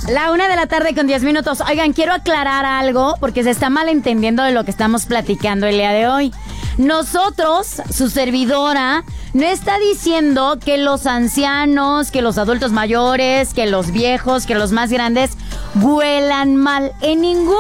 La 1:10 p.m. Oigan, quiero aclarar algo porque se está malentendiendo de lo que estamos platicando el día de hoy. Nosotros, su servidora, no está diciendo que los ancianos, que los adultos mayores, que los viejos, que los más grandes huelan mal. En ningún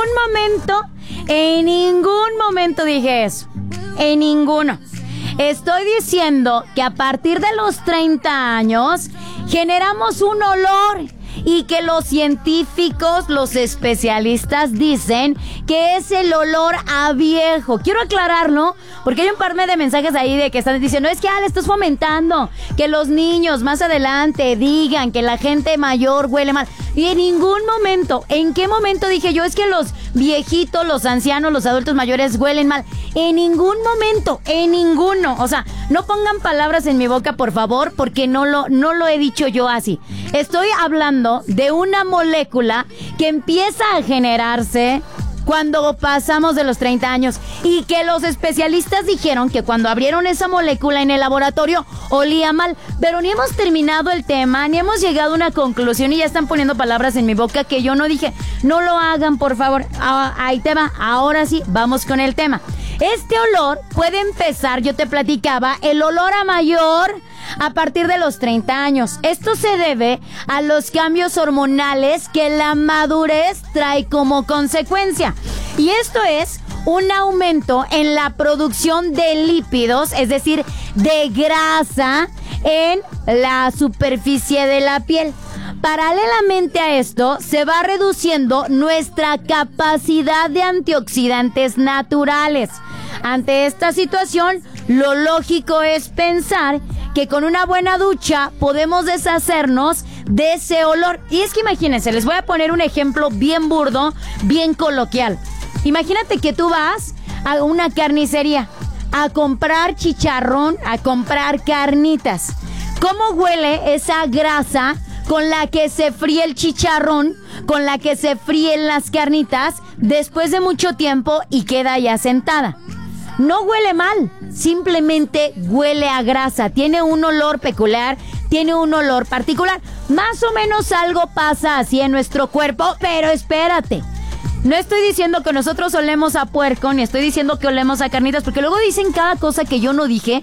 momento dije eso. En ninguno. Estoy diciendo que a partir de los 30 años generamos un olor y que los científicos, los especialistas dicen que es el olor a viejo. Quiero aclararlo porque hay un par de mensajes ahí de que están diciendo es que le estás fomentando que los niños más adelante digan que la gente mayor huele mal. Y en ningún momento, ¿en qué momento dije yo es que los viejitos, los ancianos, los adultos mayores huelen mal? En ningún momento, en ninguno. O sea, no pongan palabras en mi boca, por favor, porque no lo he dicho yo así. Estoy hablando de una molécula que empieza a generarse cuando pasamos de los 30 años y que los especialistas dijeron que cuando abrieron esa molécula en el laboratorio olía mal, pero ni hemos terminado el tema, ni hemos llegado a una conclusión y ya están poniendo palabras en mi boca que yo no dije. No lo hagan, por favor. Ahí te va. Ahora sí, vamos con el tema. Este olor puede empezar, yo te platicaba, el olor a mayor a partir de los 30 años. Esto se debe a los cambios hormonales que la madurez trae como consecuencia. Y esto es un aumento en la producción de lípidos, es decir, de grasa en la superficie de la piel. Paralelamente a esto, se va reduciendo nuestra capacidad de antioxidantes naturales. Ante esta situación, lo lógico es pensar que con una buena ducha podemos deshacernos de ese olor. Y es que imagínense, les voy a poner un ejemplo bien burdo, bien coloquial. Imagínate que tú vas a una carnicería a comprar chicharrón, a comprar carnitas. ¿Cómo huele esa grasa con la que se fríe el chicharrón, con la que se fríen las carnitas después de mucho tiempo y queda ya sentada? No huele mal, simplemente huele a grasa. Tiene un olor peculiar, tiene un olor particular. Más o menos algo pasa así en nuestro cuerpo, pero espérate. No estoy diciendo que nosotros olemos a puerco, ni estoy diciendo que olemos a carnitas, porque luego dicen cada cosa que yo no dije.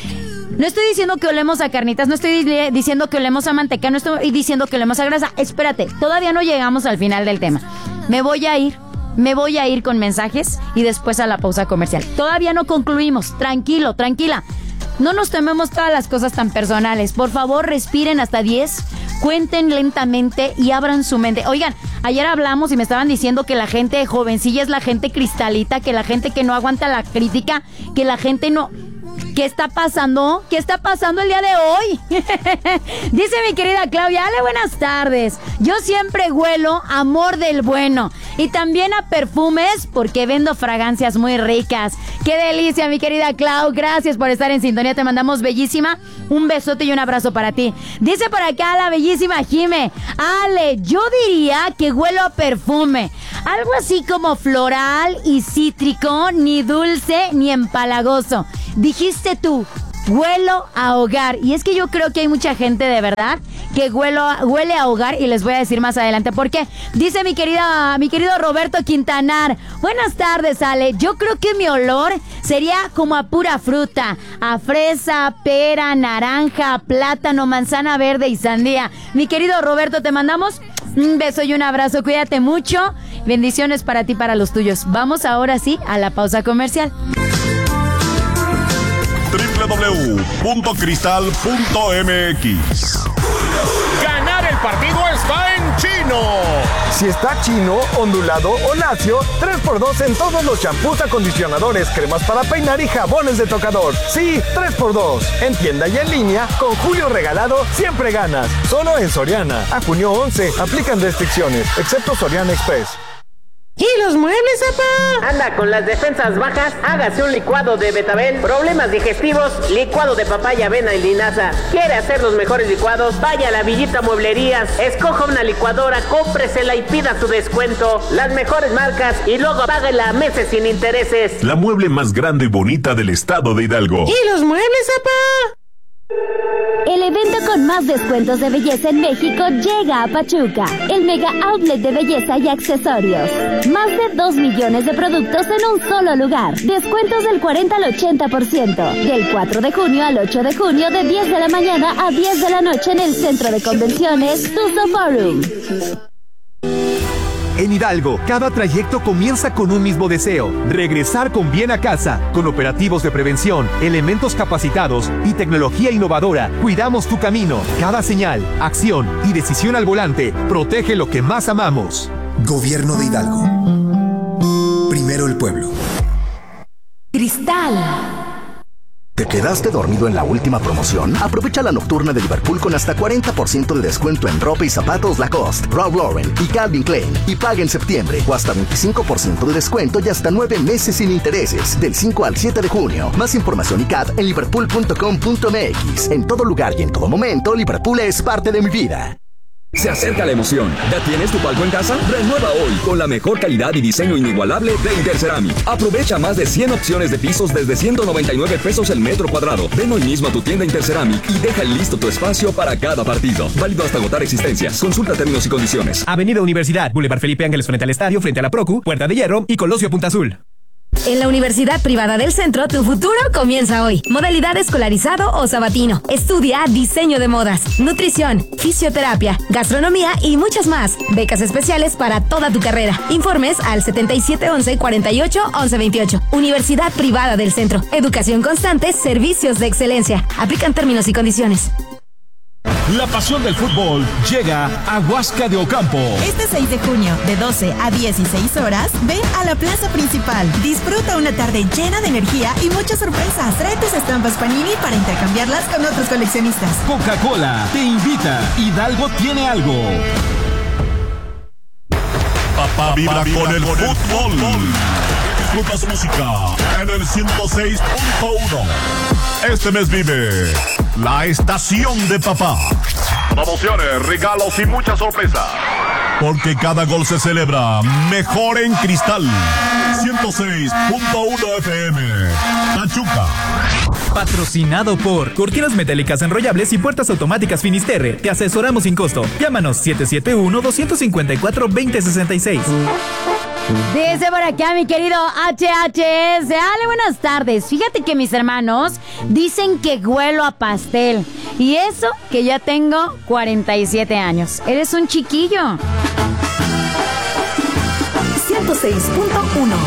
No estoy diciendo que olemos a carnitas, no estoy diciendo que olemos a manteca, no estoy diciendo que olemos a grasa. Espérate, todavía no llegamos al final del tema. Me voy a ir con mensajes y después a la pausa comercial. Todavía no concluimos. Tranquilo, tranquila. No nos tomemos todas las cosas tan personales. Por favor, respiren hasta 10, cuenten lentamente y abran su mente. Oigan, ayer hablamos y me estaban diciendo que la gente jovencilla es la gente cristalita, que la gente que no aguanta la crítica, que la gente no... ¿Qué está pasando? ¿Qué está pasando el día de hoy? Dice mi querida Claudia, Ale, buenas tardes. Yo siempre huelo amor del bueno. Y también a perfumes porque vendo fragancias muy ricas. ¡Qué delicia, mi querida Clau! Gracias por estar en sintonía. Te mandamos, bellísima, un besote y un abrazo para ti. Dice por acá la bellísima Jime. Ale, yo diría que huelo a perfume. Algo así como floral y cítrico, ni dulce ni empalagoso. Dijiste tú, huelo a hogar. Y es que yo creo que hay mucha gente de verdad que huele a hogar y les voy a decir más adelante por qué. Dice mi querido Roberto Quintanar, buenas tardes, Ale. Yo creo que mi olor sería como a pura fruta, a fresa, pera, naranja, plátano, manzana verde y sandía. Mi querido Roberto, te mandamos un beso y un abrazo. Cuídate mucho. Bendiciones para ti y para los tuyos. Vamos ahora sí a la pausa comercial. www.cristal.mx. Ganar el partido está en Chino. Si está chino, ondulado o lacio, 3x2 en todos los champús, acondicionadores, cremas para peinar y jabones de tocador. Sí, 3x2. En tienda y en línea, con Julio Regalado, siempre ganas. Solo en Soriana. A junio 11, aplican restricciones, excepto Soriana Express. ¿Y los muebles, papá? Anda con las defensas bajas, hágase un licuado de betabel. Problemas digestivos, licuado de papaya, avena y linaza. ¿Quiere hacer los mejores licuados? Vaya a la Villita Mueblerías, escoja una licuadora, cómpresela y pida su descuento. Las mejores marcas y luego páguela a meses sin intereses. La mueble más grande y bonita del estado de Hidalgo. ¿Y los muebles, papá? El evento cuenta con más descuentos de belleza en México, llega a Pachuca, el mega outlet de belleza y accesorios. Más de 2 millones de productos en un solo lugar. Descuentos del 40 al 80%. Del 4 de junio al 8 de junio, de 10 de la mañana a 10 de la noche en el Centro de Convenciones Tuzo Forum. En Hidalgo, cada trayecto comienza con un mismo deseo: regresar con bien a casa. Con operativos de prevención, elementos capacitados y tecnología innovadora, cuidamos tu camino. Cada señal, acción y decisión al volante protege lo que más amamos. Gobierno de Hidalgo. Primero el pueblo. Cristal. ¿Te quedaste dormido en la última promoción? Aprovecha la nocturna de Liverpool con hasta 40% de descuento en ropa y zapatos Lacoste, Ralph Lauren y Calvin Klein. Y paga en septiembre o hasta 25% de descuento y hasta 9 meses sin intereses. Del 5 al 7 de junio. Más información y CAT en liverpool.com.mx. En todo lugar y en todo momento, Liverpool es parte de mi vida. Se acerca la emoción. ¿Ya tienes tu palco en casa? Renueva hoy con la mejor calidad y diseño inigualable de Interceramic. Aprovecha más de 100 opciones de pisos desde 199 pesos el metro cuadrado. Ven hoy mismo a tu tienda Interceramic y deja listo tu espacio para cada partido. Válido hasta agotar existencias. Consulta términos y condiciones. Avenida Universidad, Boulevard Felipe Ángeles frente al estadio, frente a la Procu, Puerta de Hierro y Colosio Punta Azul. En la Universidad Privada del Centro, tu futuro comienza hoy. Modalidad escolarizado o sabatino. Estudia diseño de modas, nutrición, fisioterapia, gastronomía y muchas más. Becas especiales para toda tu carrera. Informes al 7711-481128. Universidad Privada del Centro. Educación constante, servicios de excelencia. Aplican términos y condiciones. La pasión del fútbol llega a Huasca de Ocampo. Este 6 de junio, de 12 a 16 horas, ven a la plaza principal. Disfruta una tarde llena de energía y muchas sorpresas. Trae tus estampas Panini para intercambiarlas con otros coleccionistas. Coca-Cola te invita. Hidalgo tiene algo. Papá vibra con el fútbol. Disfruta su música en el 106.1. Este mes vive la estación de papá. Promociones, regalos y muchas sorpresas. Porque cada gol se celebra mejor en Cristal. 106.1 FM. Pachuca. Patrocinado por Cortinas Metálicas Enrollables y Puertas Automáticas Finisterre. Te asesoramos sin costo. Llámanos 771-254-2066. Dice por acá mi querido HHS. Ale, buenas tardes. Fíjate que mis hermanos dicen que huelo a pastel. Y eso que ya tengo 47 años. Eres un chiquillo. 106.1